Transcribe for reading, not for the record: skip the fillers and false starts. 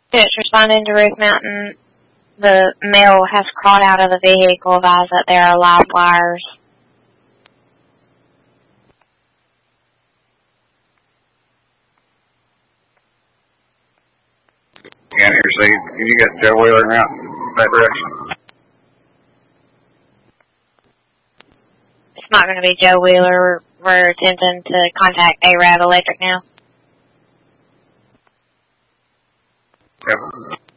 It's responding to Roof Mountain. The male has crawled out of the vehicle, advised that there are live wires. Can't hear, see, you got Joe Wheeler out in that direction. It's not going to be Joe Wheeler. We're attempting to contact Arab Electric now. Yep.